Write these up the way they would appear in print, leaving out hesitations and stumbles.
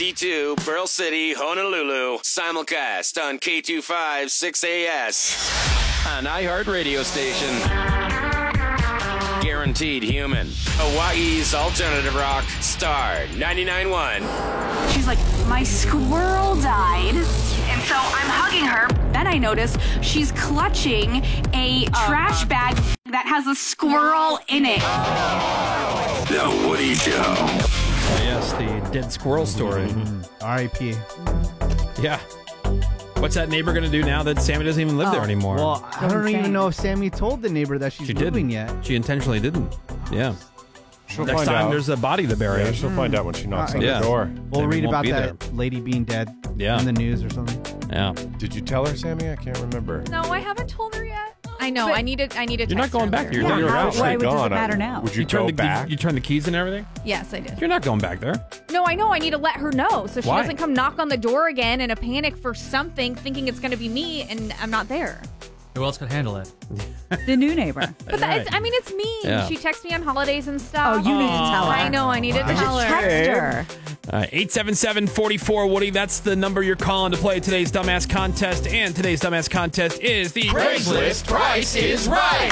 52, Pearl City, Honolulu. Simulcast on K25 6AS. An iHeart radio station. Guaranteed human. Hawaii's alternative rock. Star 99.1. She's like, my squirrel died. And so I'm hugging her. Then I notice she's clutching a trash bag that has a squirrel in it. The Woody Show. Yes, the dead squirrel story. R.I.P. Yeah. What's that neighbor going to do now that Sammy doesn't even live there anymore? Well, I don't even know if Sammy told the neighbor that she's moving yet. She intentionally didn't. Yeah. She'll Next find time out. there's a body to bury. Yeah, she'll find out when she knocks on Yeah. the door. We'll Sammy read won't about be that lady being dead Yeah. in the news or something. Yeah. Did you tell her, Sammy? I can't remember. No, I haven't told her yet. I know. I need to. You're not going back there. Well, You're you're officially officially does it gone. matter now? Would you turn go the, back? You turn the keys and everything? Yes, I did. You're not going back there. No, I know. I need to let her know so she Why? doesn't come knock on the door again in a panic for something, thinking it's going to be me, and I'm not there. Who else could handle it? The new neighbor. But that, I mean, it's me. Yeah. She texts me on holidays and stuff. Oh, you need to tell her. I know. I need to tell her. Text her. 877-44 Woody. That's the number you're calling to play today's Dumbass Contest. And today's Dumbass Contest is the Craigslist Price is Right.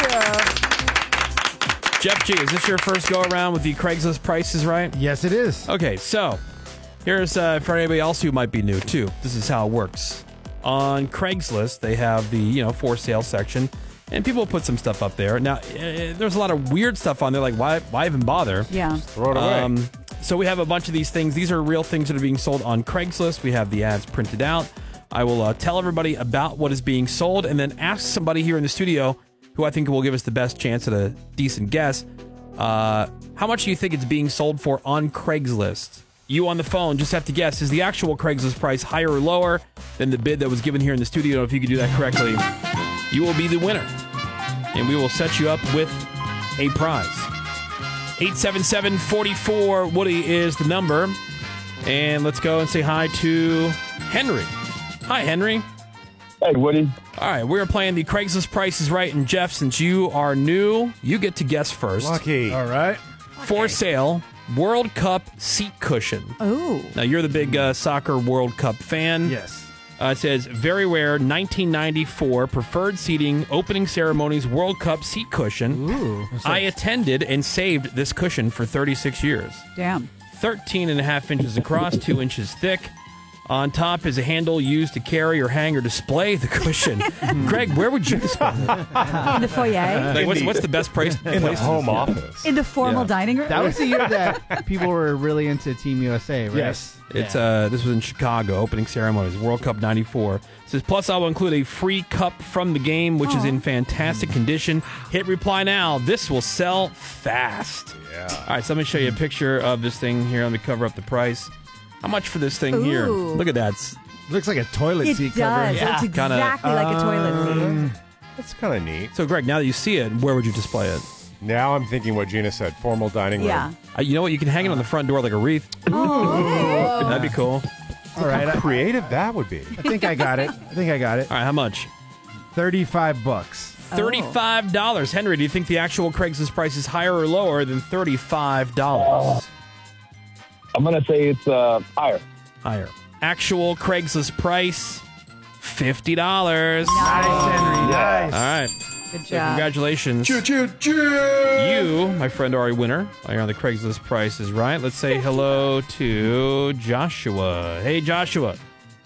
Jeff G, is this your first go around with the Craigslist Price is Right? Yes, it is. Okay, so here's for anybody else who might be new too. This is how it works. On Craigslist, they have the for sale section, and people put some stuff up there. Now, there's a lot of weird stuff on there. Like, why even bother? Yeah. Throw it away. So we have a bunch of these things. These are real things that are being sold on Craigslist. We have the ads printed out. I will tell everybody about what is being sold, and then ask somebody here in the studio who I think will give us the best chance at a decent guess. How much do you think it's being sold for on Craigslist? You on the phone just have to guess. Is the actual Craigslist price higher or lower than the bid that was given here in the studio? If you could do that correctly, you will be the winner. And we will set you up with a prize. 877-44 Woody is the number. And let's go and say hi to Henry. Hi, Henry. Hey, Woody. All right, we're playing the Craigslist Price is Right. And Jeff, since you are new, you get to guess first. Lucky. All right. For sale, World Cup seat cushion. Oh. Now, you're the big soccer World Cup fan. Yes. It says, very rare 1994 preferred seating opening ceremonies World Cup seat cushion. Ooh. I attended and saved this cushion for 36 years. Damn. 13 and a half inches across, 2 inches thick. On top is a handle used to carry or hang or display the cushion. Greg, where would you display it? In the foyer. Like, what's the best place? In the home office. In the formal dining room. That was the year that people were really into Team USA, right? Yes. It's this was in Chicago, opening ceremonies, World Cup 94. It says, plus I will include a free cup from the game, which is in fantastic condition. Hit reply now. This will sell fast. Yeah. All right, so let me show you a picture of this thing here. Let me cover up the price. How much for this thing here? Ooh. Look at that. It's Looks like a toilet It seat does. cover. It's Kinda- exactly like a toilet seat. That's kind of neat. So, Greg, now that you see it, where would you display it? Now I'm thinking what Gina said. Formal dining room. Yeah. You know what? You can hang it on the front door like a wreath. That'd be cool. All right. How creative that would be. I think I got it. All right, how much? $35. $35. Henry, do you think the actual Craigslist price is higher or lower than $35? I'm going to say it's higher. Higher. Actual Craigslist price, $50. Nice, Henry. Nice. All right. Good So job. congratulations. You, my friend, are a winner. You're on the Craigslist Price is Right. Let's say hello to Joshua. Hey, Joshua.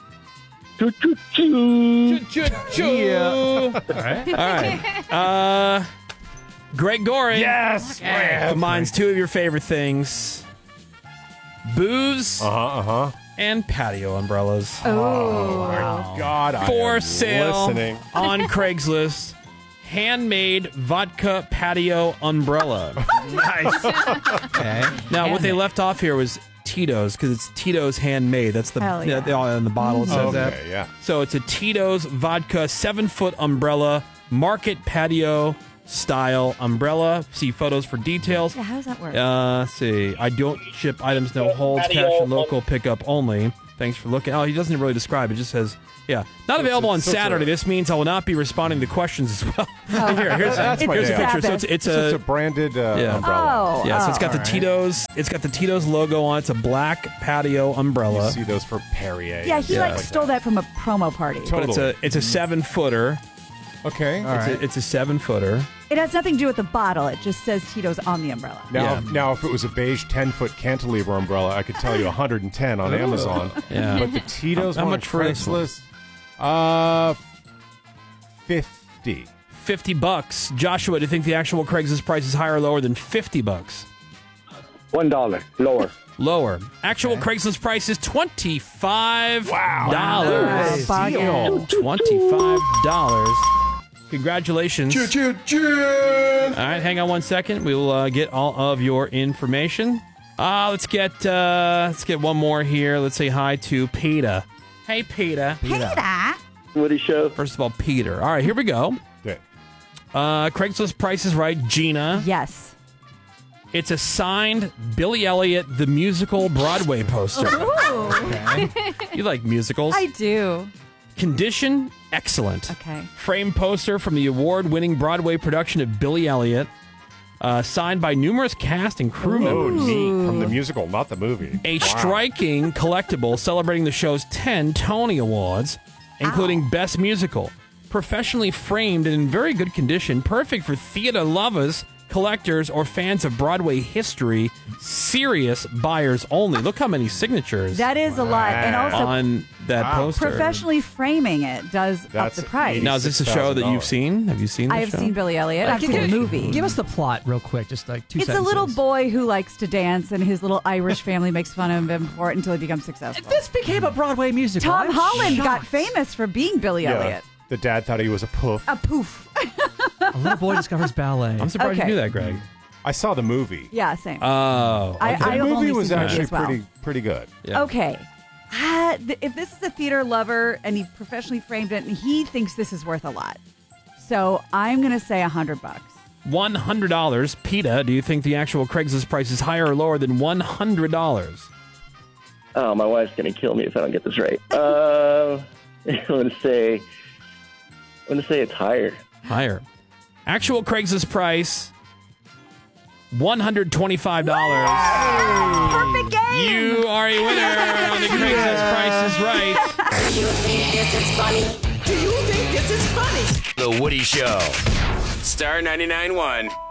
Yeah. All right. Greg Goring. Yes. Combines two of your favorite things. Booze and patio umbrellas. Oh. God, I For am sale listening. on Craigslist. Handmade vodka patio umbrella. Nice. Okay. Now, what they left off here was Tito's, because it's Tito's handmade. That's the Hell yeah. on the bottle it says that. Okay, yeah. So it's a Tito's vodka 7-foot umbrella, market patio style umbrella. See photos for details. Yeah, how does that work? Let's see. I don't ship items, no holds, cash and local pickup only. Thanks for looking. Oh, he doesn't really describe. It just says, yeah, not available on Saturday. This means I will not be responding to questions as well. Here's a picture. So it's a branded umbrella. Yeah, so it's got the Tito's. It's got the Tito's logo on it. It's a black patio umbrella. You see those for Perrier. Yeah, he stole that from a promo party. Totally. But it's a 7-footer. Okay. It's a 7-footer. It has nothing to do with the bottle. It just says Tito's on the umbrella. Now, if it was a beige 10-foot cantilever umbrella, I could tell you 110 on Amazon. Yeah. But the Tito's How one much for this one? Craigslist, $50. $50. Joshua, do you think the actual Craigslist price is higher or lower than $50? $1 lower. Lower. Actual Craigslist price is $25. Wow. Nice. $25. Congratulations. Choo. All right, hang on one second. We will get all of your information. Let's get one more here. Let's say hi to Peter. Hey, Peter. Woody Show. First of all, Peter. All right, here we go. Okay. Craigslist Price is Right. Gina. Yes. It's a signed Billy Elliot the Musical Broadway poster. Okay. You like musicals? I do. Condition, excellent. Okay. Frame poster from the award-winning Broadway production of Billy Elliot. Signed by numerous cast and crew members. Oh, neat. From the musical, not the movie. A striking collectible celebrating the show's 10 Tony Awards, including Best Musical. Professionally framed and in very good condition, perfect for theater lovers, collectors, or fans of Broadway history. Serious buyers only. Look how many signatures. That is a lot. And also on that poster. Professionally framing it does up the price. Now, is this a show that you've seen? Have you seen this I have show? seen Billy Elliot. I've seen the movie. Give us the plot real quick, just like 2 It's sentences. a little boy who likes to dance, and his little Irish family makes fun of him for it until he becomes successful. This became a Broadway musical. Tom I'm Holland shocked. got famous for being Billy Elliot. The dad thought he was a poof. A poof. A little boy discovers ballet. I'm surprised you knew that, Greg. I saw the movie. Yeah, same. Oh. Okay. I The movie only was seen the movie actually as well. pretty good. Yeah. Okay. If this is a theater lover and he professionally framed it, and he thinks this is worth a lot, so I'm going to say $100. $100. PETA, do you think the actual Craigslist price is higher or lower than $100? Oh, my wife's going to kill me if I don't get this right. I'm going to say it's higher. Higher. Actual Craigslist price, $125. Perfect game. You are a winner on the Craigslist Price is Right. Do you think this is funny? Do you think this is funny? The Woody Show. Star 99.1.